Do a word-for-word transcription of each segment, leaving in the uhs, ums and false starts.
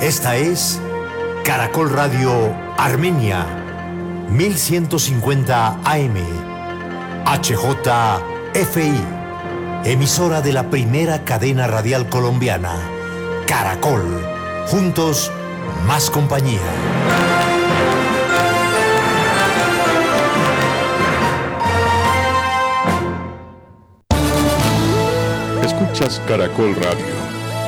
Esta es Caracol Radio Armenia, mil ciento cincuenta A M, H J F I, emisora de la primera cadena radial colombiana, Caracol. Juntos, más compañía. Escuchas Caracol Radio.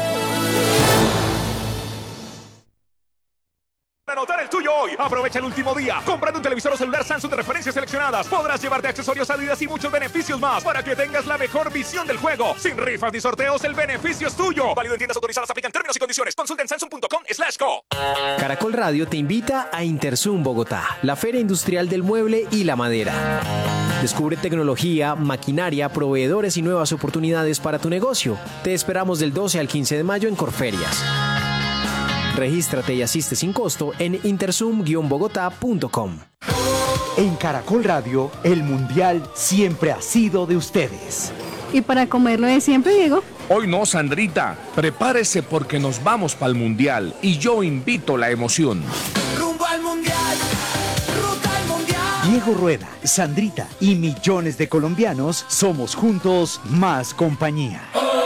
Anotar el tuyo hoy. Aprovecha el último día. Comprando un televisor o celular Samsung de referencias seleccionadas, podrás llevarte accesorios Adidas y muchos beneficios más para que tengas la mejor visión del juego. Sin rifas ni sorteos, el beneficio es tuyo. Válido en tiendas autorizadas. Aplican términos y condiciones. Consulta en samsung punto com slash co. Caracol Radio te invita a Interzum Bogotá, la feria industrial del mueble y la madera. Descubre tecnología, maquinaria, proveedores y nuevas oportunidades para tu negocio. Te esperamos del doce al quince de mayo en Corferias. Regístrate y asiste sin costo en interzum guion bogotá punto com. En Caracol Radio, el Mundial siempre ha sido de ustedes. ¿Y para comerlo de siempre, Diego? Hoy no, Sandrita. Prepárese porque nos vamos para el Mundial y yo invito la emoción. Rumbo al Mundial, ruta al Mundial. Diego Rueda, Sandrita y millones de colombianos somos juntos más compañía.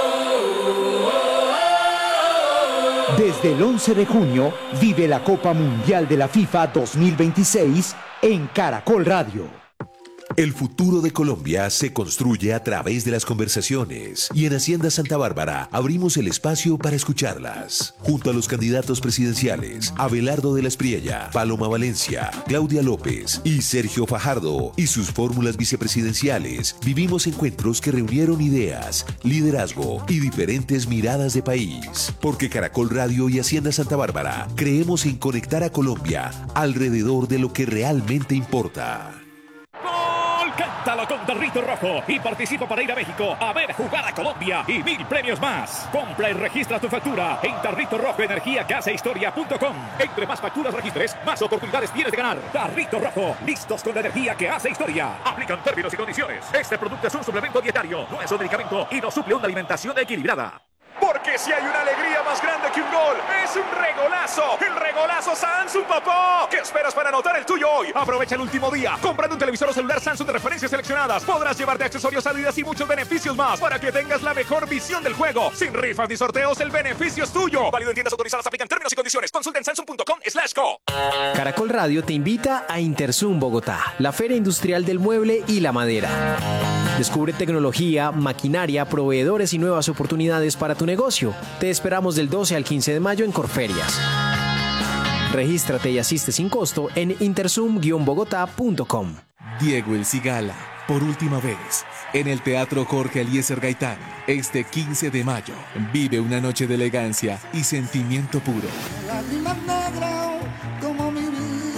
Desde el once de junio, vive la Copa Mundial de la FIFA dos mil veintiséis en Caracol Radio. El futuro de Colombia se construye a través de las conversaciones y en Hacienda Santa Bárbara abrimos el espacio para escucharlas. Junto a los candidatos presidenciales Abelardo de la Espriella, Paloma Valencia, Claudia López y Sergio Fajardo y sus fórmulas vicepresidenciales, vivimos encuentros que reunieron ideas, liderazgo y diferentes miradas de país. Porque Caracol Radio y Hacienda Santa Bárbara creemos en conectar a Colombia alrededor de lo que realmente importa. Cántalo con Tarrito Rojo y participa para ir a México a ver jugar a Colombia y mil premios más. Compra y registra tu factura en Tarrito Rojo Energía que hace historia punto com. Entre más facturas registres, más oportunidades tienes de ganar. Tarrito Rojo, listos con la energía que hace historia. Aplican términos y condiciones. Este producto es un suplemento dietario, no es un medicamento y no suple una alimentación equilibrada. Porque si hay una alegría más grande que un gol, es un regolazo. El regolazo Samsung, papá. ¿Qué esperas para anotar el tuyo hoy? Aprovecha el último día. Comprando un televisor o celular Samsung de referencias seleccionadas, podrás llevarte accesorios Adidas y muchos beneficios más para que tengas la mejor visión del juego. Sin rifas ni sorteos, el beneficio es tuyo. Válido en tiendas autorizadas. Aplican términos y condiciones. Consulta en samsung punto com slash co. Caracol Radio te invita a Interzum Bogotá, la feria industrial del mueble y la madera. Descubre tecnología, maquinaria, proveedores y nuevas oportunidades para tu negocio. Te esperamos del doce al quince de mayo en Corferias. Regístrate y asiste sin costo en interzum guion bogotá punto com. Diego El Cigala, por última vez, en el Teatro Jorge Eliezer Gaitán, este quince de mayo. Vive una noche de elegancia y sentimiento puro. Lágrimas negras como mi vida.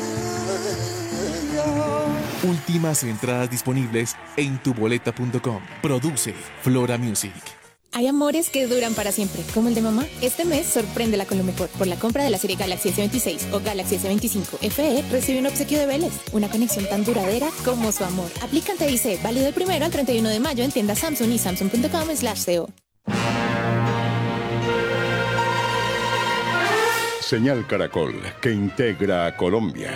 Últimas entradas disponibles en tuboleta punto com. Produce Flora Music. Hay amores que duran para siempre, como el de mamá. Este mes sorpréndela con lo mejor. Por la compra de la serie Galaxy ese veintiséis o Galaxy ese veinticinco F E, recibe un obsequio de Vélez. Una conexión tan duradera como su amor. Aplica T I C, válido del primero al treinta y uno de mayo en tiendas Samsung y samsung punto com slash co. Señal Caracol, que integra a Colombia.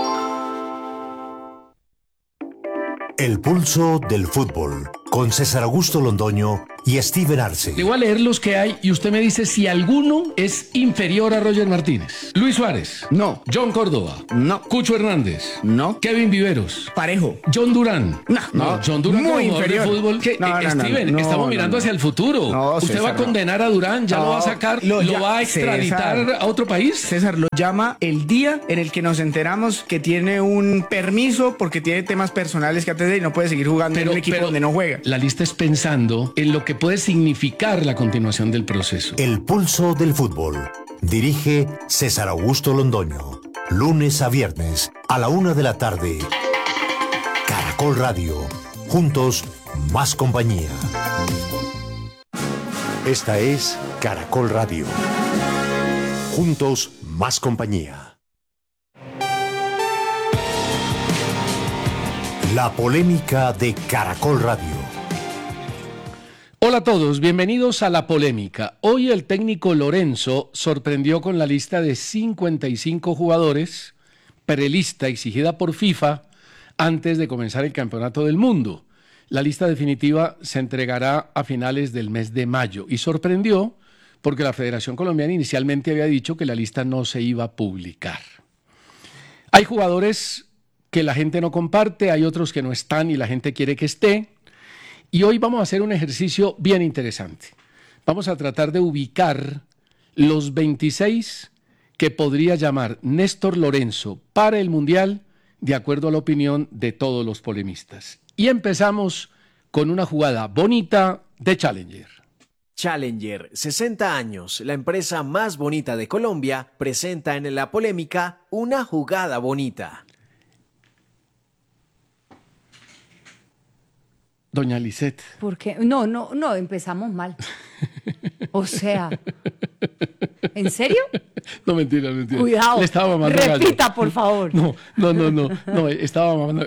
El pulso del fútbol, con César Augusto Londoño y Steven Arce. Le voy a leer los que hay y usted me dice si alguno es inferior a Roger Martínez. Luis Suárez. No. John Córdoba. No. Cucho Hernández. No. Kevin Viveros. Parejo. John Durán. No. No. John Durán Muy como inferior. jugador de fútbol. Que, no, eh, no, Steven, no, no, estamos no, mirando no. hacia el futuro. No, usted César, va a condenar a Durán, ya no, lo va a sacar, lo, lo ya, va a extraditar César, a otro país. César lo llama el día en el que nos enteramos que tiene un permiso porque tiene temas personales que atender y no puede seguir jugando pero, en un equipo pero donde no juega. La lista es pensando en lo que puede significar la continuación del proceso. El pulso del fútbol. Dirige César Augusto Londoño. Lunes a viernes a la una de la tarde. Caracol Radio. Juntos, más compañía. Esta es Caracol Radio. Juntos, más compañía. La polémica de Caracol Radio. Hola a todos, bienvenidos a La Polémica. Hoy el técnico Lorenzo sorprendió con la lista de cincuenta y cinco jugadores, prelista exigida por FIFA antes de comenzar el Campeonato del Mundo. La lista definitiva se entregará a finales del mes de mayo y sorprendió porque la Federación Colombiana inicialmente había dicho que la lista no se iba a publicar. Hay jugadores que la gente no comparte, hay otros que no están y la gente quiere que esté. Y hoy vamos a hacer un ejercicio bien interesante. Vamos a tratar de ubicar los veintiséis que podría llamar Néstor Lorenzo para el Mundial, de acuerdo a la opinión de todos los polemistas. Y empezamos con una jugada bonita de Challenger. Challenger, sesenta años, la empresa más bonita de Colombia, presenta en La Polémica una jugada bonita. Doña Lisette. ¿Por qué? No, no, no, empezamos mal. O sea, ¿en serio? No, mentira, mentira. Cuidado. Le estaba mamando Repita, gallo. por favor. No, no, no, no, no, estaba mamando.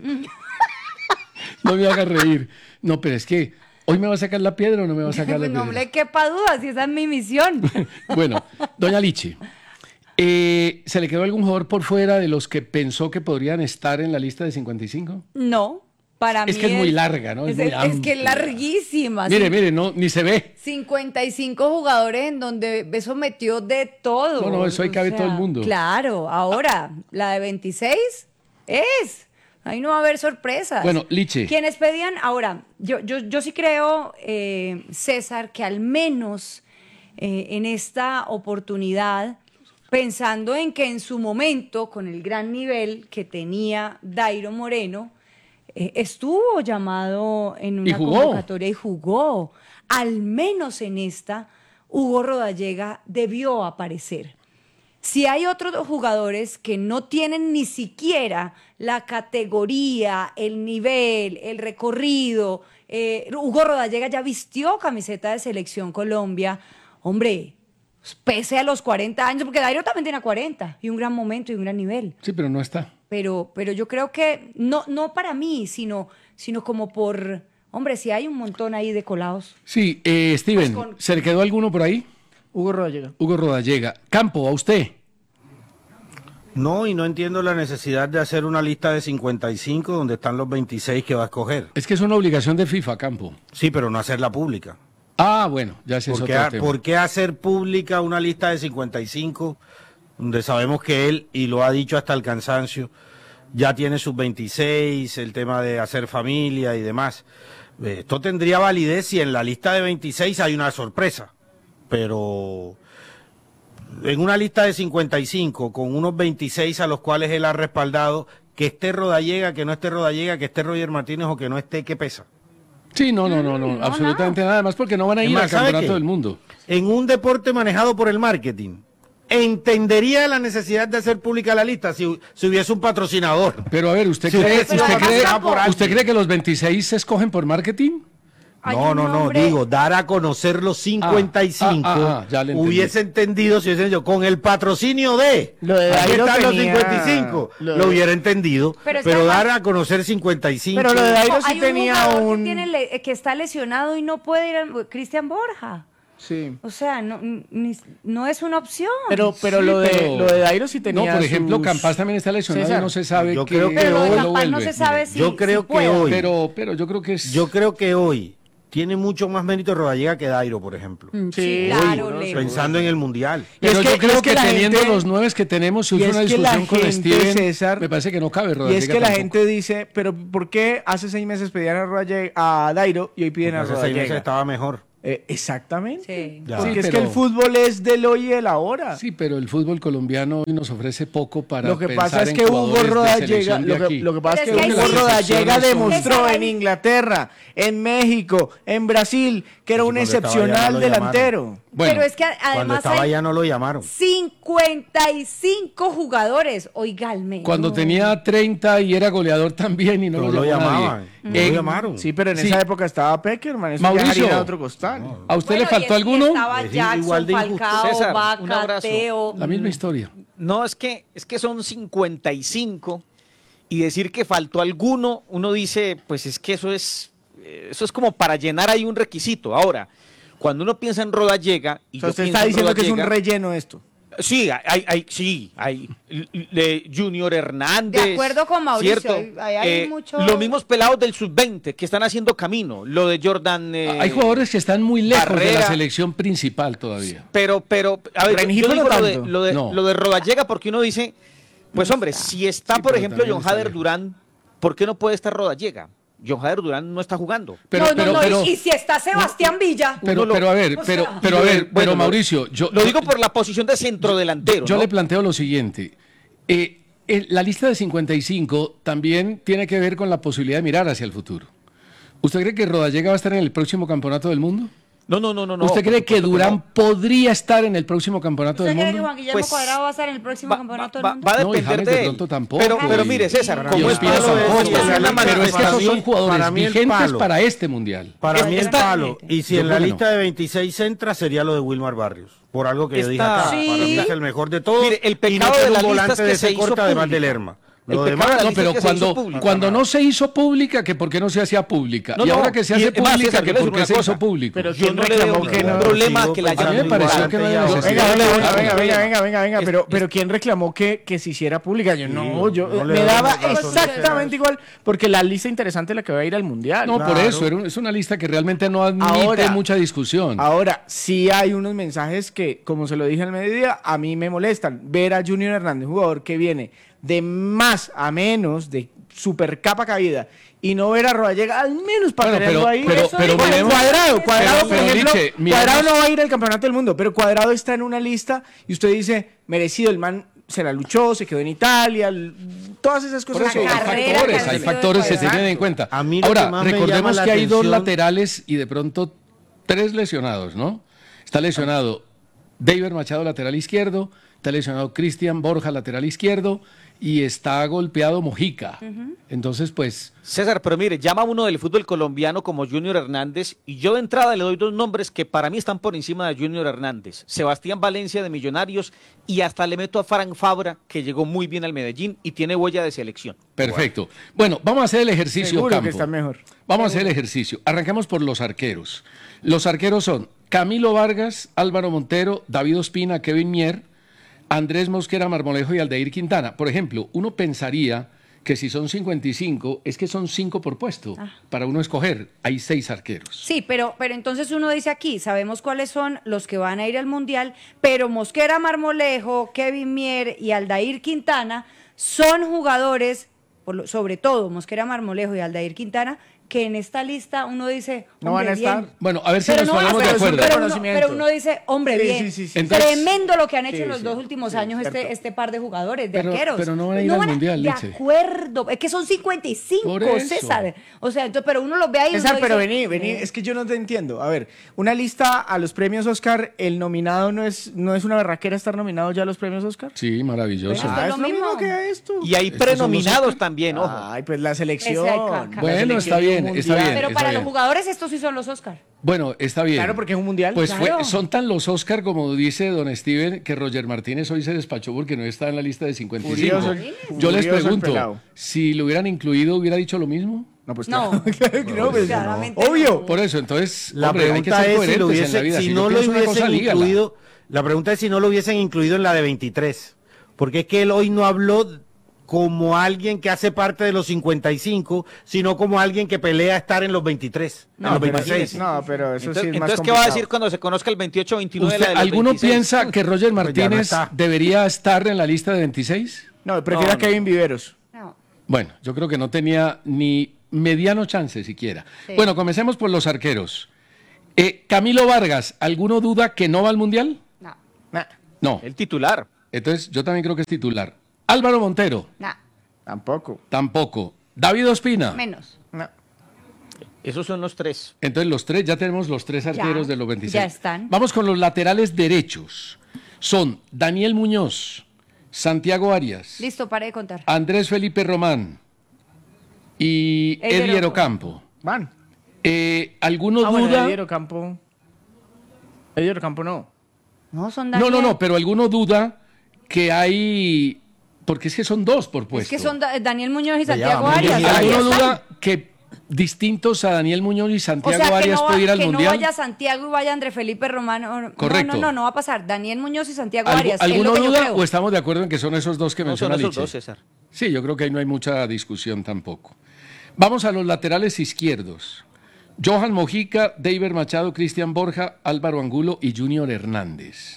No me haga reír. No, pero es que, ¿hoy me va a sacar la piedra o no me va a sacar la piedra? No le quepa duda, si esa es mi misión. Bueno, doña Lichi, eh, ¿se le quedó algún jugador por fuera de los que pensó que podrían estar en la lista de cincuenta y cinco? No. Para es mí que es, es muy larga, ¿no? Es, es, muy es que es larguísima. Mire, mire, no, ni se ve. cincuenta y cinco jugadores en donde eso metió de todo. No, no, eso ahí cabe sea, todo el mundo. Claro, ahora, la de veintiséis es. Ahí no va a haber sorpresas. Bueno, Liche. Quienes pedían, ahora, yo, yo, yo sí creo, eh, César, que al menos eh, en esta oportunidad, pensando en que en su momento, con el gran nivel que tenía Dairo Moreno, Eh, estuvo llamado en una convocatoria y jugó. Al menos en esta, Hugo Rodallega debió aparecer. Si hay otros jugadores que no tienen ni siquiera la categoría, el nivel, el recorrido, eh, Hugo Rodallega ya vistió camiseta de Selección Colombia, hombre, pese a los cuarenta años, porque Dairo también tiene cuarenta, y un gran momento y un gran nivel. Sí, pero no está. Pero, pero yo creo que, no, no para mí, sino, sino como por, hombre, si hay un montón ahí de colados. Sí, eh, Steven, pues con... ¿se le quedó alguno por ahí? Hugo Rodallega. Hugo Rodallega. Campo, ¿a usted? No, y no entiendo la necesidad de hacer una lista de cincuenta y cinco donde están los veintiséis que va a escoger. Es que es una obligación de FIFA, Campo. Sí, pero no hacerla pública. Ah, bueno, ya se es ¿Por, otro qué, tema. ¿Por qué hacer pública una lista de cincuenta y cinco donde sabemos que él, y lo ha dicho hasta el cansancio, ya tiene sus veintiséis, el tema de hacer familia y demás? Esto tendría validez si en la lista de veintiséis hay una sorpresa, pero en una lista de cincuenta y cinco con unos veintiséis a los cuales él ha respaldado, que esté Rodallega, que no esté Rodallega, que esté Roger Martínez o que no esté, ¿qué pesa? Sí, no, no, no, no, no absolutamente no. nada más porque no van a ir al campeonato del mundo. En un deporte manejado por el marketing, entendería la necesidad de hacer pública la lista si, si hubiese un patrocinador. Pero a ver, ¿usted, si cree, usted, usted, cree, ¿usted cree que los veintiséis se escogen por marketing? No, no, no, digo, dar a conocer los cincuenta y cinco, ah, ah, ah, ah, hubiese entendido si hubiese dicho, con el patrocinio de, lo de ahí están tenía, los cincuenta y cinco, lo, lo hubiera entendido, pero, pero dar a conocer cincuenta y cinco. Pero lo de Dairo sí hay tenía un... un... Que, tiene, que está lesionado y no puede ir, a... Cristian Borja. Sí. O sea, no, ni, no es una opción. Pero, pero, sí, lo, de, pero lo de Dairo sí tenía. No, por ejemplo, sus... Campas también está lesionado César, y no se sabe yo que, creo que pero hoy lo vuelve. No se sabe si, yo creo si que puede. hoy. Pero, pero yo creo que es. Yo creo que hoy tiene mucho más mérito Rodallega que Dairo, por ejemplo. Sí, claro. Hoy, pensando en el Mundial. Pero es que, yo creo que, que teniendo gente, los nueve que tenemos, si hubiera una discusión con Steven, César, me parece que no cabe Rodallega. Y es que tampoco. La gente dice, pero ¿por qué hace seis meses pedían a, Rodallega, a Dairo y hoy piden Porque a hace Rodallega? seis meses estaba mejor. Eh, exactamente. Sí. Porque sí, es pero, que el fútbol es del hoy y del ahora. Sí, pero el fútbol colombiano hoy nos ofrece poco para Lo que pensar pasa es en que Hugo Rodallega, de lo que, lo que pasa pero es que, es que Hugo Rodallega demostró hay... en Inglaterra, en México, en Brasil, que era un excepcional no delantero. Bueno, pero es que además cuando estaba hay ya no lo llamaron. cincuenta y cinco jugadores, oigalme. Cuando no. tenía treinta y era goleador también y no, no lo, lo llamaban. No lo llamaron. Sí, pero en sí. esa época estaba Peckerman, eso Mauricio, ya a otro costal. No. ¿A usted bueno, le faltó y es, alguno? Y estaba Jackson, igual de Falcao, César, Vaca, Teo. La misma historia. No, es que, es que son cincuenta y cinco y decir que faltó alguno, uno dice, pues es que eso es eso es como para llenar ahí un requisito. Ahora, cuando uno piensa en Rodallega... Y o sea, yo usted pienso está en diciendo que es un Rodallega, relleno esto. Sí, hay, hay, sí, hay de Junior Hernández. De acuerdo con Mauricio, ¿cierto? hay- hay- hay Eh, mucho- Los mismos pelados del sub veinte que están haciendo camino. Lo de Jordan. eh, Hay jugadores que están muy lejos de Barrera. la selección principal todavía. Pero, pero, a ver, yo, Rengifo yo digo no lo de, tanto. lo de, No. lo de Rodallega porque uno dice, pues hombre, si está, por pero ejemplo, también John está Hader lejos. Durán, ¿por qué no puede estar Rodallega? John Hader Durán no está jugando. Pero- no, no, pero- no, pero- y, y si está Sebastián Villa. Pero, Uno lo- pero a ver, o pero, sea- pero a Y lo de- ver, bueno, pero lo- Mauricio, yo, Lo digo por la posición de centrodelantero. yo ¿no? le planteo lo siguiente. Eh, el- la lista de cincuenta y cinco también tiene que ver con la posibilidad de mirar hacia el futuro. ¿Usted cree que Rodallega va a estar en el próximo campeonato del mundo? No, no, no, no. no, ¿Usted por cree que supuesto Durán no. podría estar en el próximo campeonato ¿Usted del cree que mundo? Juan Guillermo Pues, Cuadrado va a estar en el próximo campeonato del Va, mundo? va a No, y depender James de de él. pronto tampoco. Pero, pero y- mire, César, y como es Ospina palo, tampoco. esto es una Pero es que manifestación. esos son jugadores Para mí el vigentes palo. para este mundial. Para mí el Está- palo. Y si Yo en la creo que lista de veintiséis entra, sería lo de Wilmar Barrios. Por algo que yo dije Está- acá. Sí. Para mí es el mejor de todos. Mire, el y pecado no de tiene la un lista volante es que de se ese hizo corte además pública. de Lerma. El Lo pecado demás, de la No, lista pero es que se cuando, hizo pública. cuando no se hizo pública, que por qué no se hacía pública. No, y no, ahora que se y hace es más, pública, César, que yo le por digo qué una se hizo cosa. público. Pero Yo ¿quién no le veo reclamó que ningún no? problema sigo que la pensando A mí me llamen pareció igual. que no había Venga, necesidad. Venga, venga, venga, Claro, venga, venga, claro. venga, venga, venga, Es- pero, es- pero ¿quién reclamó que, que se hiciera pública? Yo no, yo no le me doy daba razón. exactamente igual, porque la lista interesante es la que va a ir al Mundial. No, por Claro. eso, era un- es una lista que realmente no admite Ahora- mucha discusión. Ahora, sí hay unos mensajes que, como se lo dije al mediodía, a mí me molestan. Ver a Junior Hernández, jugador que viene de más a menos, de super capa caída, y no ver a Rodallega, al menos para Bueno, tenerlo pero- ahí. pero- Eso pero digo, miremos- Cuadrado, Cuadrado, pero- por pero, ejemplo, Liche, miremos- Cuadrado no va a ir al campeonato del mundo, pero Cuadrado está en una lista y usted dice, merecido, el man se la luchó, se quedó en Italia, l- todas esas Por cosas. eso, que- hay carrera factores, que ha hay sido factores que se Cuadrado. tienen en cuenta. A mí lo Ahora, que más me recordemos llama la que hay dos atención- laterales y de pronto tres lesionados, ¿no? Está lesionado David Machado, lateral izquierdo, está lesionado Cristian Borja, lateral izquierdo, y está golpeado Mojica. Entonces, pues, César, pero mire, llama uno del fútbol colombiano como Junior Hernández y yo de entrada le doy dos nombres que para mí están por encima de Junior Hernández. Sebastián Valencia de Millonarios y hasta le meto a Frank Fabra, que llegó muy bien al Medellín y tiene huella de selección. perfecto. Bueno, vamos a hacer el ejercicio Seguro campo. que está mejor. Vamos a hacer el ejercicio. Arrancamos por los arqueros. Los arqueros son Camilo Vargas, Álvaro Montero, David Ospina, Kevin Mier, Andrés Mosquera Marmolejo y Aldair Quintana. Por ejemplo, uno pensaría que si son cincuenta y cinco, es que son cinco por puesto. Para uno escoger, hay seis arqueros. Sí, pero, pero entonces uno dice aquí, sabemos cuáles son los que van a ir al Mundial, pero Mosquera Marmolejo, Kevin Mier y Aldair Quintana son jugadores, por lo- sobre todo Mosquera Marmolejo y Aldair Quintana, que en esta lista uno dice, No van a hombre, bien. estar. Bueno, a ver si Pero nos no van a ponemos de estar, acuerdo. pero uno, Reconocimiento. pero uno dice, hombre, Sí, bien. sí, sí, sí. Entonces- Tremendo lo que han hecho Sí, en los sí, dos últimos sí, años este, cierto. este par de jugadores, de Pero- arqueros. pero no van a ir al van Mundial, De Liche. acuerdo, es que son cincuenta y cinco, Por eso. César. O sea, entonces, pero uno los ve ahí y uno César, pero dice, vení, vení, eh, es que yo no te entiendo. A ver, una lista a los premios Oscar, el nominado no es, no es una berraquera estar nominado ya a los premios Oscar. Sí, maravilloso. Bueno, Ah, es es lo lo mismo mismo. que esto. Y hay ¿Estos son los prenominados Oscar? también, ojo. Ay, pues la selección. Ese hay ca- la Bueno, selección está y un bien, está mundial. bien. pero para bien. los jugadores estos sí son los Oscar. Bueno, está bien. Claro, porque es un mundial. Pues Claro. fue, son tan los Oscar, como dice don Steven, que Roger Martínez hoy se despachó porque no está en la lista de cincuenta y cinco. Furioso el- Yo les furioso el pregunto, pelado. si lo hubieran incluido, ¿hubiera dicho lo mismo? No, pues No. claro, claro que no, pues, Claramente obvio. Por eso, entonces, La hombre, hay que pregunta ser es si, coherentes lo en la hubiese- vida. si yo no lo pienso una hubiesen cosa, dígala. incluido, la pregunta es si no lo hubiesen incluido en la de veintitrés, porque es que él hoy no habló como alguien que hace parte de los cincuenta y cinco, sino como alguien que pelea estar en los veintitrés, en los pero- veintiséis. No, pero eso Entonces, sí es más entonces, ¿qué va a complicado. decir cuando se conozca el veintiocho veintinueve de la ¿Usted- de los ¿Alguno veintiséis? piensa que Roger Pues ya no Martínez está. debería estar en la lista de veintiséis? No, prefiero No, a Kevin Viveros. No. Bueno, yo creo que no tenía ni mediano chance siquiera. Sí. Bueno, comencemos por los arqueros. Eh, Camilo Vargas, ¿alguno duda que no va al Mundial? No, Nah, No. El titular. Entonces, yo también creo que es titular. Álvaro Montero, no, tampoco. tampoco. David Ospina. menos. No. Esos son los tres. Entonces, los tres, ya tenemos los tres arqueros Ya, de los veintiséis. ya están. Vamos con los laterales derechos. Son Daniel Muñoz, Santiago Arias, Listo, paré de contar. Andrés Felipe Román y Eddie Eddie Ocampo. Van. Eh, ¿Alguno Ah, bueno, duda? Eddie Ocampo. Eddie Ocampo no. No, son No, Daniel. no, no, pero ¿alguno duda que hay? Porque es que son dos por puesto. Es que son Da- Daniel Muñoz y Ya, Santiago vamos, Arias. ya, ahí ¿Alguno están. duda que distintos a Daniel Muñoz y O Santiago sea, que Arias no, va- puede ir al que no Mundial. vaya Santiago y vaya André Felipe Romano. Correcto. No, no, no, no va a pasar. Daniel Muñoz y Santiago ¿Algu- Arias. es lo ¿Alguno que yo duda creo. o estamos de acuerdo en que son esos dos que No, menciona son esos Liche? dos, César. Sí, yo creo que ahí no hay mucha discusión tampoco. Vamos a los laterales izquierdos. Johan Mojica, David Machado, Cristian Borja, Álvaro Angulo y Junior Hernández.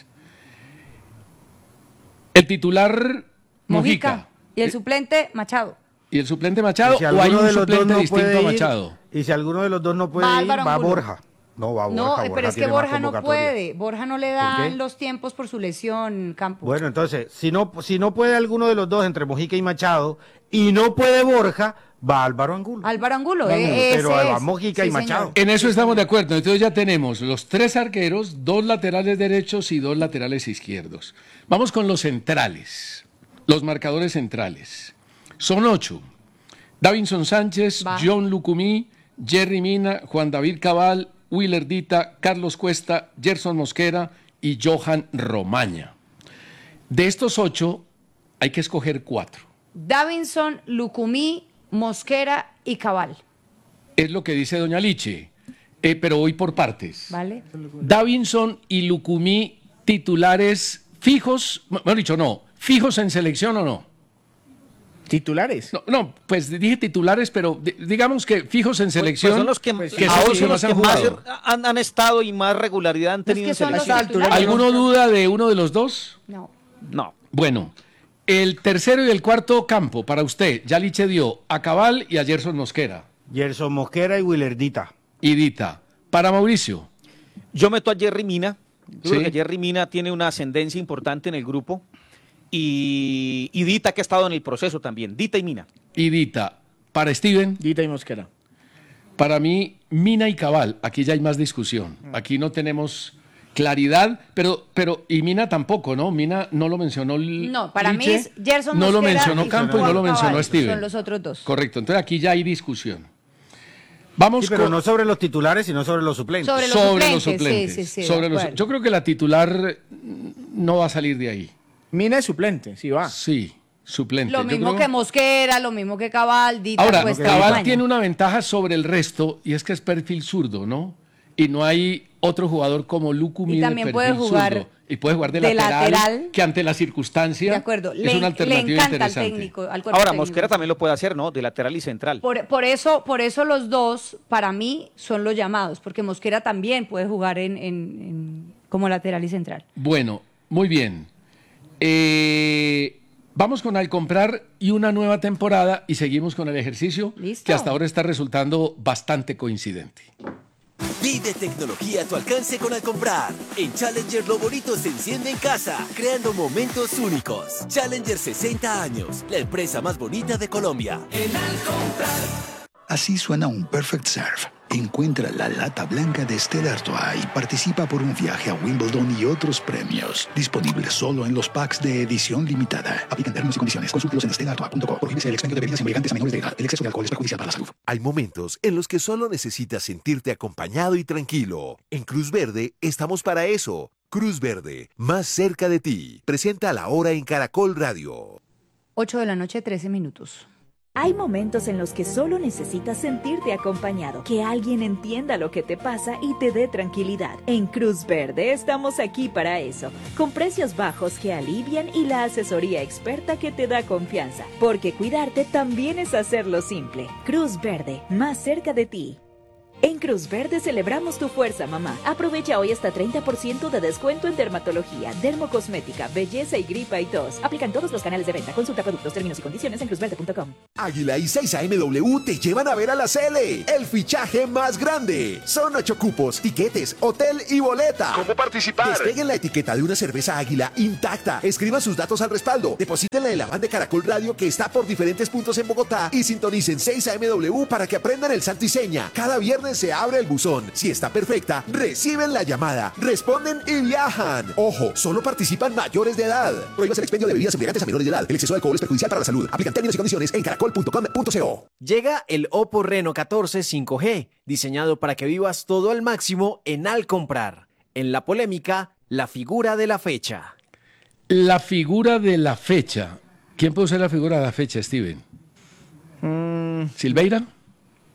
El titular Mojica. Mojica. Y el suplente, Machado. ¿Y el suplente Machado Y si o hay alguno un de los dos suplente no distinto puede a ir, Machado? Y si alguno de los dos no puede Va ir, Álvaro va Angulo. Borja. No, va Borja. No, Borja pero es que tiene más Borja no convocatoria. puede. Borja no le ¿Por dan qué? los tiempos por su lesión, Campo. Bueno, entonces, si no, si no puede alguno de los dos entre Mojica y Machado, y no puede Borja, va Álvaro Angulo. Álvaro Angulo, Angulo, eh, pero ese va es. Mojica y Sí, Machado. señor. En eso estamos de acuerdo. Entonces ya tenemos los tres arqueros, dos laterales derechos y dos laterales izquierdos. Vamos con los centrales, los marcadores centrales. Son ocho. Davinson Sánchez, Va. John Lucumí, Jerry Mina, Juan David Cabal, Willer Dita, Carlos Cuesta, Gerson Mosquera y Johan Romaña. De estos ocho hay que escoger cuatro. Davinson, Lucumí, Mosquera y Cabal. Es lo que dice doña Liche, eh, pero voy por partes. ¿Vale? Davinson y Lucumí titulares fijos, mejor dicho, no, fijos en selección o no. ¿Titulares? No, no, pues dije titulares, pero di- digamos que fijos en Pues- selección. pues son los que, que son ahora los que son más los que han más jugado. han, han estado y más regularidad han tenido que en son los selección. titulares. ¿Alguno duda de uno de los dos? No. No. Bueno, el tercero y el cuarto campo para usted, ya Liche dio a Cabal y a Gerson Mosquera. Gerson Mosquera y Willerdita. Y Dita. Para Mauricio. Yo meto a Jerry Mina. Yo creo Sí. que Jerry Mina tiene una ascendencia importante en el grupo. Y, y Dita, que ha estado en el proceso también. Dita y Mina. Y Dita. Para Steven. Dita y Mosquera. Para mí, Mina y Cabal. Aquí ya hay más discusión. Aquí no tenemos claridad, pero, pero y Mina tampoco, ¿no? Mina no lo mencionó el No, para mí Liche, es Gerson no lo Mosquera mencionó y Campo y Juan no lo mencionó Cabal. Steven. Son los otros dos. Correcto, entonces aquí ya hay discusión. Vamos Sí, pero con- no sobre los titulares, sino sobre los suplentes. Sobre los sobre los suplentes, suplentes. sí, sí, sí, sobre de los- acuerdo. yo creo que la titular no va a salir de ahí. Mina es suplente, sí va. Sí, suplente. Lo Yo mismo creo- que Mosquera, lo mismo que Cabal, Dita, Ahora, Cuesta y Cabal Romaña. tiene una ventaja sobre el resto y es que es perfil zurdo, ¿no? Y no hay otro jugador como Lucumí Y de también perfil puede jugar zurdo. Y puede jugar de, de lateral, lateral. que ante la circunstancia De acuerdo, es le, una le alternativa encanta al interesante. técnico. Al cuerpo Ahora, técnico. Mosquera también lo puede hacer, ¿no? De lateral y central. Por, por eso, por eso los dos, para mí, son los llamados, porque Mosquera también puede jugar en, en- en- como lateral y central. Bueno, muy bien. Eh, vamos con Al Comprar y una nueva temporada y seguimos con el ejercicio ¿Listo? que hasta ahora está resultando bastante coincidente. Vive tecnología a tu alcance con Al Comprar. En Challenger lo bonito se enciende en casa, creando momentos únicos. Challenger sesenta años, la empresa más bonita de Colombia. Así suena un Perfect Serve. Encuentra la lata blanca de Stella Artois y participa por un viaje a Wimbledon y otros premios. Disponible solo en los packs de edición limitada. Aplican términos y condiciones. Consúltelos en stella artois punto com. Prohíbese el expendio de bebidas embriagantes a menores de edad. El exceso de alcohol es perjudicial para la salud. Hay momentos en los que solo necesitas sentirte acompañado y tranquilo. En Cruz Verde estamos para eso. Cruz Verde, más cerca de ti. Presenta la hora en Caracol Radio. ocho de la noche, trece minutos. Hay momentos en los que solo necesitas sentirte acompañado, que alguien entienda lo que te pasa y te dé tranquilidad. En Cruz Verde estamos aquí para eso, con precios bajos que alivian y la asesoría experta que te da confianza, porque cuidarte también es hacerlo simple. Cruz Verde, más cerca de ti. En Cruz Verde celebramos tu fuerza, mamá. Aprovecha hoy hasta treinta por ciento de descuento en dermatología, dermocosmética, belleza y gripa y tos. Aplican todos los canales de venta. Consulta productos, términos y condiciones en cruz verde punto com. Águila y seis A M W te llevan a ver a la Cele, el fichaje más grande. Son ocho cupos, tiquetes, hotel y boleta. ¿Cómo participar? Despeguen la etiqueta de una cerveza Águila intacta. Escriban sus datos al respaldo. Deposítenla en la van de Caracol Radio que está por diferentes puntos en Bogotá y sintonicen seis A M W para que aprendan el santo y seña. Cada viernes se abre el buzón. Si está perfecta, reciben la llamada, responden y viajan. Ojo, solo participan mayores de edad. Prohíbas el expendio de bebidas embriagantes a menores de edad. El exceso de alcohol es perjudicial para la salud. Aplican términos y condiciones en caracol punto com punto co. Llega el Oppo Reno catorce cinco G, diseñado para que vivas todo al máximo en Al Comprar. En la polémica, la figura de la fecha. La figura de la fecha. ¿Quién puede ser la figura de la fecha, Steven? ¿Silveira?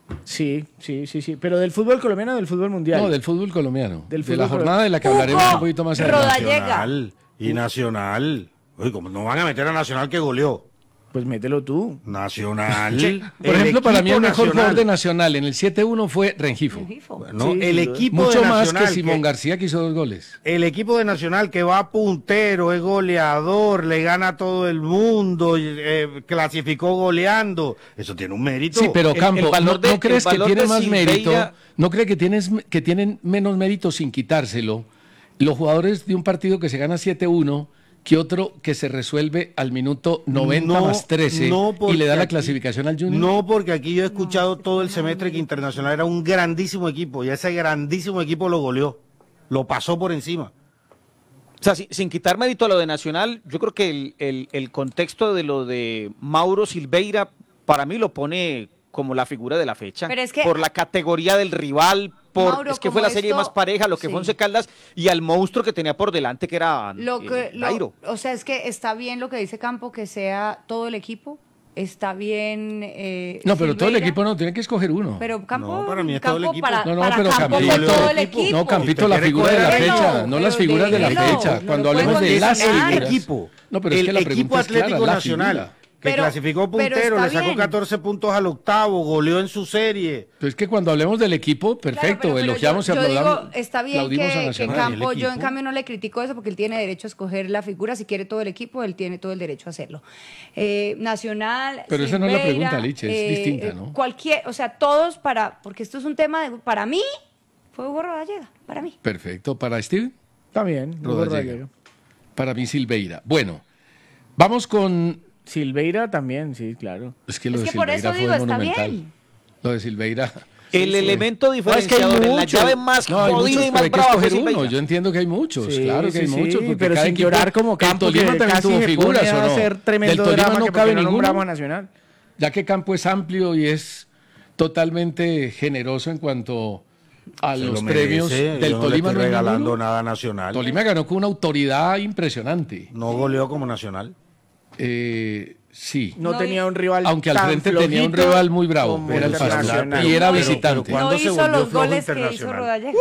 Sí, sí, sí, sí. Pero del fútbol colombiano o del fútbol mundial. No, del fútbol colombiano. Del de fútbol la jornada de la que Hugo hablaremos un poquito más adelante. Nacional y Nacional. Oye, como no van a meter a Nacional que goleó. Pues mételo tú. Nacional. Sí. Por ejemplo, para mí el mejor jugador de Nacional en el siete uno fue Rengifo. No, sí, el equipo mucho de más Nacional, que Simón que, García, que hizo dos goles. El equipo de Nacional que va puntero, es goleador, le gana a todo el mundo, eh, clasificó goleando. Eso tiene un mérito. Sí, pero Campo, el valor ¿no, de- no crees el que valor tiene de más Silveira- mérito? ¿No crees que, tienes, que tienen menos mérito sin quitárselo los jugadores de un partido que se gana siete uno que otro que se resuelve al minuto noventa No, más trece no, y le da la porque clasificación al Junior? No, porque aquí yo he escuchado todo el semestre que Internacional era un grandísimo equipo y ese grandísimo equipo lo goleó, lo pasó por encima. O sea, sin, sin quitar mérito a lo de Nacional, yo creo que el, el- el contexto de lo de Mauro Silveira, para mí lo pone como la figura de la fecha. Pero es que- por la categoría del rival, por Mauro, es que como fue la serie esto- más pareja, lo que sí. fue Once Caldas y al monstruo que tenía por delante, que era Lo eh, que, lo- Dairo. o sea, es que está bien lo que dice Campo, que sea todo el equipo. Está bien. eh, No, pero todo el Silveira, equipo no, tiene que escoger uno. Pero Campo, No, para mí es Campo todo el equipo. para, No, no, para pero Campo fue Campito, todo el equipo. no, Campito, la Usted figura de la quiere fecha, coger- no las pero figuras de la déjelo, fecha. no Cuando lo hablemos puede de las condicionar. El figuras. equipo, No, pero es el que la equipo pregunta es clara, Atlético la Nacional, figura. que Pero- clasificó pero puntero, está le sacó bien. catorce puntos al octavo, goleó en su serie. Pero es que cuando hablemos del equipo, perfecto, Claro, pero- pero elogiamos yo, y yo aplaudamos. digo, está bien aplaudimos a que, que Nacional. Campo, el yo en equipo. cambio no le critico eso porque él tiene derecho a escoger la figura. Si quiere todo el equipo, él tiene todo el derecho a hacerlo. Eh, Nacional. Pero esa no es la Silveira, pregunta, Liche, es eh, distinta, eh, ¿no? Cualquier, o sea, todos para, porque esto es un tema de, para mí, fue Hugo Rodallega, para mí. Perfecto. ¿Para Steve? También. Hugo Rodallega. Rodallega. Para mí Silveira. Bueno, vamos con... Silveira también, sí, claro. Es que lo Es de que por Silveira eso fue digo, está monumental. bien. Lo de Silveira... El sí. elemento No, es que hay diferenciador en la muchos. llave más No, hay jodida muchos, y pero más hay que brava fue escoger uno. Silveira. Yo entiendo que hay muchos, Sí, claro que hay sí, muchos. sí, porque pero cada sin equipo- llorar como el Campo, Tolima que también casi tuvo se figuras, pone ¿o a no? hacer tremendo Del Tolima drama no que cabe porque no ninguno. nombramos a Nacional. Ya que Campo es amplio y es totalmente generoso en cuanto a Se los lo premios merece, del yo no le Tolima. estoy no hay regalando ninguno. nada a Nacional. Tolima ganó con una autoridad impresionante. No goleó como Nacional. Eh, sí. No, tenía un rival Aunque al tan frente tenía un flojito rival muy bravo, como era el Internacional. Pasto, y era Pero- visitante. pero ¿cuándo No se hizo volvió los flojo goles que hizo Internacional? Rodallega.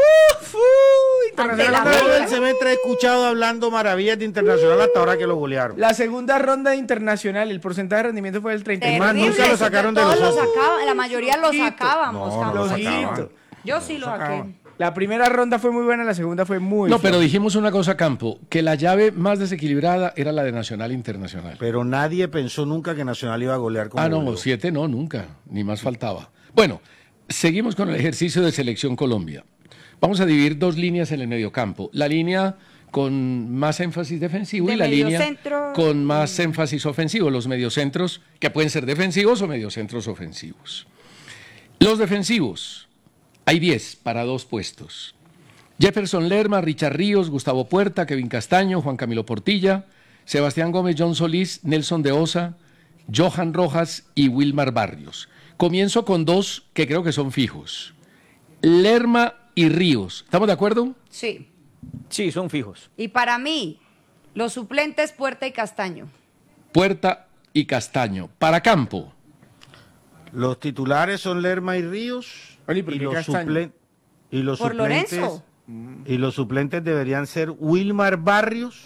Ante la Todo América. el semestre he escuchado hablando maravillas de Internacional hasta ahora que lo golearon. La segunda ronda de Internacional, el porcentaje de rendimiento fue del treinta y más, Terrible, nunca lo eso, sacaron de todos los lo ojos. sacaban, la mayoría lo sacábamos. No, no Campo. lo Flojito. sacaban. Yo sí lo saqué. La primera ronda fue muy buena, la segunda fue muy No, pero floja. dijimos una cosa, Campo, que la llave más desequilibrada era la de Nacional e Internacional. Pero nadie pensó nunca que Nacional iba a golear como Ah, no, goleó. siete no, nunca, ni más faltaba. Bueno, seguimos con el ejercicio de Selección Colombia. Vamos a dividir dos líneas en el mediocampo. La línea con más énfasis defensivo De y la línea mediocentro. con más énfasis ofensivo. Los mediocentros, que pueden ser defensivos o mediocentros ofensivos. Los defensivos, hay diez para dos puestos. Jefferson Lerma, Richard Ríos, Gustavo Puerta, Kevin Castaño, Juan Camilo Portilla, Sebastián Gómez, John Solís, Nelson de Osa, Johan Rojas y Wilmar Barrios. Comienzo con dos que creo que son fijos. Lerma y Ríos. ¿Estamos de acuerdo? Sí. Sí, son fijos. Y para mí, los suplentes Puerta y Castaño. Puerta y Castaño. Para Campo. Los titulares son Lerma y Ríos. Oye, ¿por y, qué los Castaño? suplen- y los Por suplentes Lorenzo. y los suplentes deberían ser Wilmar Barrios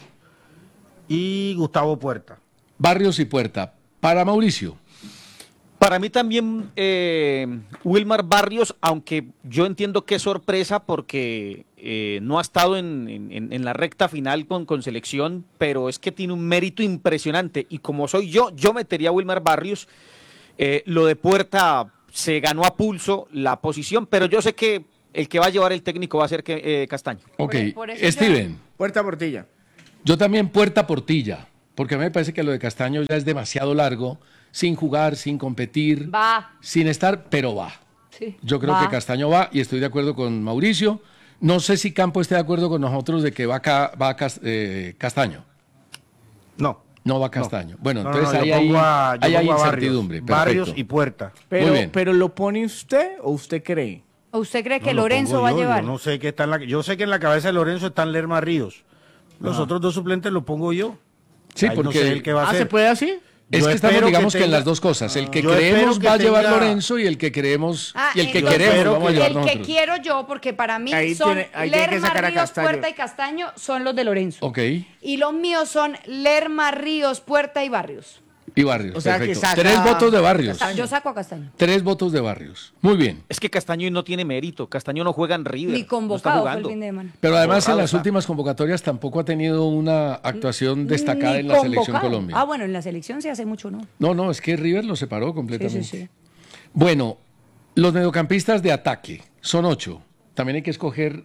y Gustavo Puerta. Barrios y Puerta. Para Mauricio. Para mí también eh, Wilmar Barrios, aunque yo entiendo que es sorpresa porque eh, no ha estado en, en- en la recta final con, con selección, pero es que tiene un mérito impresionante. Y como soy yo, yo metería a Wilmar Barrios. Eh, lo de Puerta se ganó a pulso la posición, pero yo sé que el que va a llevar el técnico va a ser que, eh, Castaño. Ok. Por- por eso Steven. Puerta Portilla. Yo también Puerta Portilla. Porque a mí me parece que lo de Castaño ya es demasiado largo. Sin jugar, sin competir. Va. Sin estar, pero va. Sí. Yo creo Va. que Castaño va y estoy de acuerdo con Mauricio. No sé si Campo esté de acuerdo con nosotros de que va, ca- va Cas- eh, Castaño. No. No va Castaño. Bueno, No, no, entonces no, ahí yo hay, pongo a- yo ahí hay pongo a Barrios. incertidumbre. Barrios Perfecto. y Puerta. Pero, bien. pero ¿lo pone usted o usted cree? ¿O usted cree que No, lo Lorenzo pongo va a yo, llevar? Yo no sé qué está en la, yo sé que en la cabeza de Lorenzo están Lerma Ríos. Los Ah. otros dos suplentes los pongo yo. Sí, Ahí no porque- sé el que va a Ah, hacer. ¿se puede así? Es Yo que estamos, espero digamos que que, en tenga- las dos cosas. El que Yo creemos espero que va a llevar tenga- Lorenzo y el que creemos Ah, y el que entonces, queremos vamos a llevar el que nosotros. quiero yo, porque para mí Ahí son tiene- ahí tiene que Lerma, sacar a Ríos, Castaño. Puerta y Castaño son los de Lorenzo. Ok. Y los míos son Lerma, Ríos, Puerta y Barrios. Y Barrios, O sea, que perfecto. saca- Tres votos de Barrios. Yo saco a Castaño. Tres votos de Barrios. Muy bien. Es que Castaño no tiene mérito. Castaño no juega en River. Ni no está convocado fue el jugando. fin de semana. Pero además en Borrado las está. últimas convocatorias tampoco ha tenido una actuación destacada Ni en la selección convocado. Colombia. Ah, bueno, en la selección sí hace mucho, ¿no? No, no, es que River lo separó completamente. Sí, sí, sí. Bueno, los mediocampistas de ataque son ocho. También hay que escoger,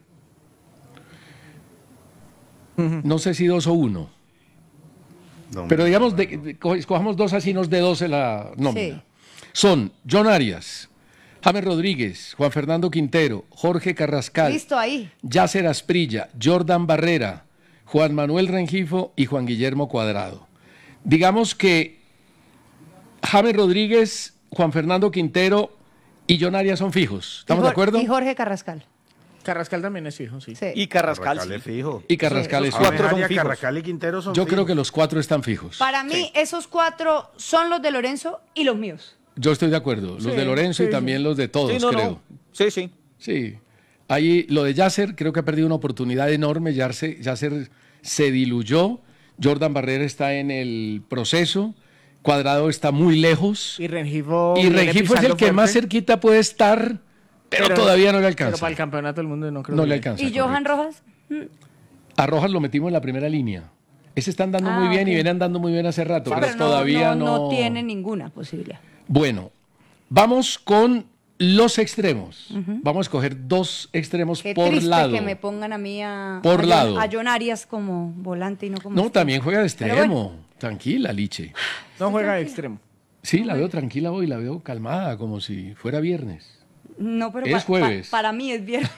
no sé si dos o uno. No, Pero digamos, de- de- co- escojamos dos así nos de doce la nómina. Sí. Son John Arias, James Rodríguez, Juan Fernando Quintero, Jorge Carrascal, Listo ahí. Yasser Asprilla, Jordan Barrera, Juan Manuel Rengifo y Juan Guillermo Cuadrado. Digamos que James Rodríguez, Juan Fernando Quintero y John Arias son fijos. ¿Estamos Y de Jor- acuerdo? Y Jorge Carrascal. Carrascal también es fijo, sí. Sí. Y Carrascal, Carrascal sí. es fijo. Y Carrascal Sí, es esos fijo. cuatro son Arias, fijos. Carrascal y Quintero son Yo creo fijos. que los cuatro están fijos. Para mí, esos cuatro son los de Lorenzo y los míos. Yo estoy de acuerdo. Los Sí, de Lorenzo sí, y también sí. los de todos, Sí, no, creo. no. Sí, sí. Sí. Ahí lo de Yasser, creo que ha perdido una oportunidad enorme. Yasser, Yasser se diluyó. Jordan Barrera está en el proceso. Cuadrado está muy lejos. Y Rengifo. Y viene Rengifo es el pisando que más fuerte, cerquita puede estar, pero, todavía no le alcanza. Pero para el campeonato del mundo no creo No que le llegue. alcanza. ¿Y Johan Rojas? A Rojas lo metimos en la primera línea. Ese está andando Ah, muy bien ok. y viene andando muy bien hace rato, pero, Pero no, todavía no, no... no tiene ninguna posibilidad. Bueno, vamos con los extremos. Vamos a escoger dos extremos Qué por triste lado. que me pongan a mí a, Por a John- lado. a John Arias como volante y no como No, extremo. también juega de Pero extremo. bueno. Tranquila, Liche. No juega de extremo. Sí, la veo tranquila hoy, la veo calmada, como si fuera viernes. No, pero Es pa- pa- jueves. para mí es viernes.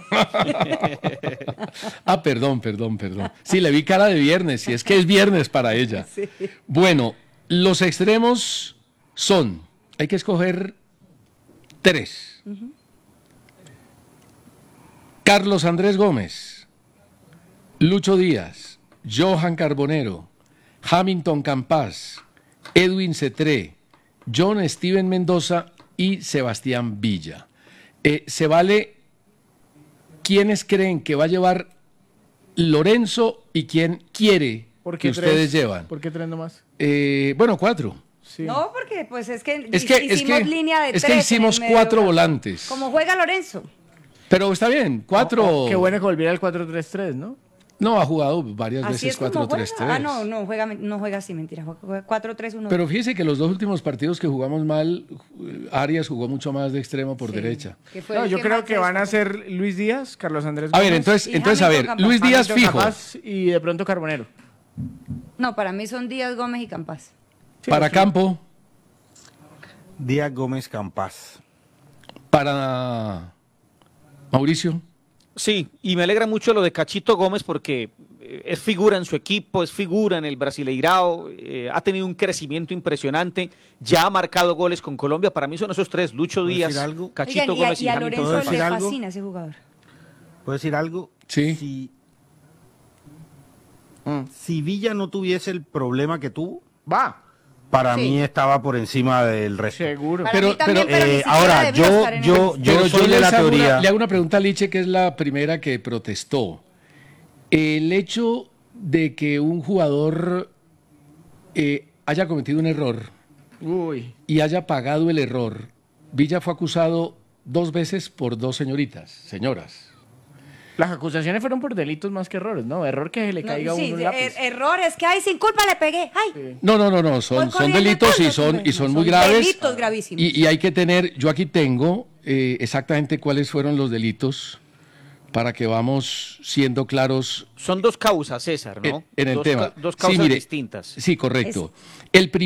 Ah, perdón, perdón, perdón. Sí, le vi cara de viernes, y es que es viernes para ella. Sí. Bueno, los extremos son, hay que escoger tres. Carlos Andrés Gómez, Lucho Díaz, Johan Carbonero, Hamilton Campas, Edwin Cetré, John Steven Mendoza y Sebastián Villa. Eh, se vale quiénes creen que va a llevar Lorenzo y quién quiere ¿Por que qué ustedes tres? llevan. ¿Por qué tres nomás? Eh, bueno, cuatro. Sí. No, porque pues es que, Es que, es hicimos que, línea de es tres que en hicimos el medio, cuatro ¿verdad? volantes. Como juega Lorenzo. Pero está bien, cuatro. Oh, qué bueno que volviera al cuatro tres tres, ¿no? No, ha jugado varias Así veces es como cuatro juega. tres tres. Ah, no, no juega, no juega así, mentira. Juega cuatro tres uno. Pero fíjese que los dos últimos partidos que jugamos mal, Arias jugó mucho más de extremo por Sí. derecha. Que fue No, el yo que creo más que se van a destacó. ser Luis Díaz, Carlos Andrés A Gómez. ver, entonces, y entonces a ver, Hamilton Luis Díaz Hamilton fijo. Campas y de pronto Carbonero. No, para mí son Díaz, Gómez y Campas. Sí, Para sí. Campo, Díaz Gómez Campas. para Mauricio. Sí, y me alegra mucho lo de Cachito Gómez porque eh, es figura en su equipo, es figura en el Brasileirao, eh, ha tenido un crecimiento impresionante, ya ha marcado goles con Colombia. Para mí son esos tres, Lucho ¿Puedo Díaz, decir algo? Cachito Oigan, y a, Gómez y, y a Hamilton Lorenzo ¿Puedo le decir Campas. algo? fascina ese jugador. ¿Puedo decir algo? Sí. Si, si Villa no tuviese el problema que tuvo, Va. para Sí. mí estaba por encima del resto. Seguro. Para Pero- mí también, pero, pero, ni Eh, siquiera ahora, debió yo, estar en el yo, equipo. yo Pero soy de les la hago una- teoría. le hago una pregunta a Liche, que es la primera que protestó. El hecho de que un jugador eh, haya cometido un error Uy. y haya pagado el error, Villa fue acusado dos veces por dos señoritas, señoras. Las acusaciones fueron por delitos más que errores, ¿no? Error que se le No, caiga a sí, uno un de- lápiz. er- errores que hay sin culpa le pegué. Ay, No, no, no, no, son, Voy son corriendo delitos y todos, son, hombre. y son Son muy graves. delitos gravísimos. Y, y hay que tener, yo aquí tengo eh, exactamente cuáles fueron los delitos para que vamos siendo claros Son dos causas, César, ¿no? en, en el Dos tema. ca- Dos Sí, causas mire, distintas. Sí, correcto. El